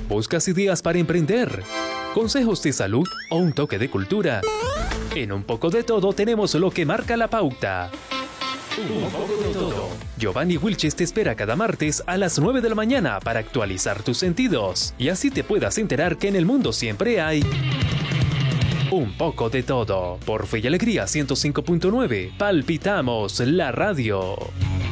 ¿Buscas ideas para emprender? ¿Consejos de salud o un toque de cultura? En Un Poco de Todo tenemos lo que marca la pauta. Un poco de todo. Giovanni Wilches te espera cada martes a las 9 de la mañana para actualizar tus sentidos y así te puedas enterar que en el mundo siempre hay un poco de todo. Por Fe y Alegría 105.9, palpitamos la radio.